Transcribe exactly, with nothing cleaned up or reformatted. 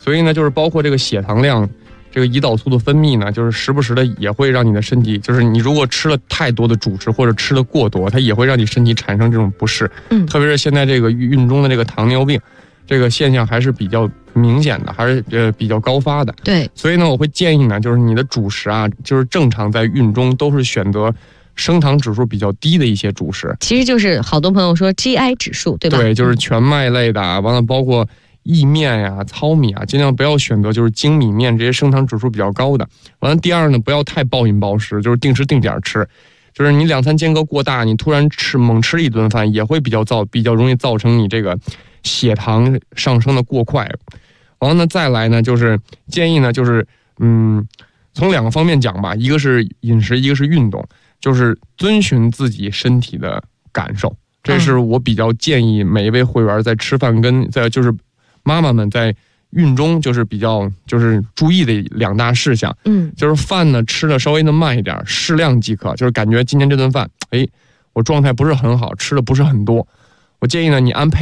所以呢，就是包括这个血糖量。这个胰岛素的分泌呢，就是时不时的也会让你的身体，就是你如果吃了太多的主食或者吃的过多，它也会让你身体产生这种不适。嗯，特别是现在这个孕中的这个糖尿病，这个现象还是比较明显的，还是呃比较高发的。 对， 所以呢，我会建议呢，就是你的主食啊，就是正常在孕中都是选择升糖指数比较低的一些主食。 其实就是好多朋友说 G I 指数，对吧？ 对，就是全麦类的啊，完了包括。意面呀、糙米啊，尽量不要选择就是精米面这些升糖指数比较高的。完了，第二呢，不要太暴饮暴食，就是定时定点吃。就是你两餐间隔过大，你突然吃猛吃一顿饭，也会比较造比较容易造成你这个血糖上升的过快。完了呢，再来呢，就是建议呢，就是嗯，从两个方面讲吧，一个是饮食，一个是运动，就是遵循自己身体的感受。这是我比较建议每一位会员在吃饭跟在就是。妈妈们在孕中就是比较就是注意的两大事项，嗯，就是饭呢吃的稍微的慢一点，适量即可。就是感觉今天这顿饭，哎，我状态不是很好，吃的不是很多，我建议呢你安配。